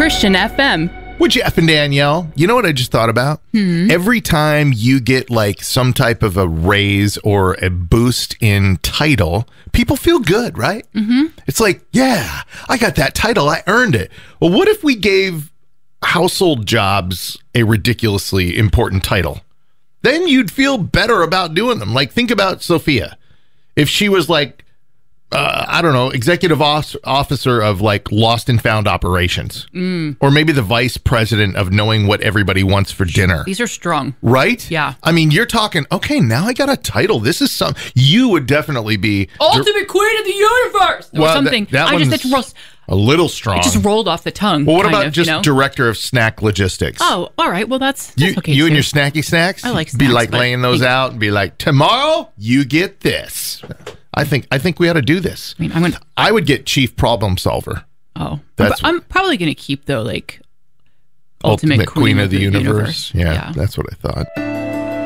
Christian FM. Would Jeff and Danielle? You know what I just thought about? Every time you get like some type of a raise or a boost in title, people feel good, right? It's like, yeah, I got that title. I earned it. Well, what if we gave household jobs a ridiculously important title? Then you'd feel better about doing them. Like, think about Sophia. If she was like, I don't know, executive officer of like lost and found operations, or maybe the vice president of knowing what everybody wants for dinner. These are strong. Right? Yeah. I mean, you're talking, okay, now I got a title. This is some, you would definitely be Ultimate Queen of the Universe. Or well, something. That one's a little strong. It just rolled off the tongue. Well, what about just director of snack logistics? Oh, all right. Well, that's okay. You too. and your snacky snacks? I like snacks. Be like laying those out and be like, tomorrow you get this. I think we ought to do this. I mean, I would get chief problem solver. Oh, I'm probably going to keep though, like ultimate queen of the universe. Yeah, that's what I thought.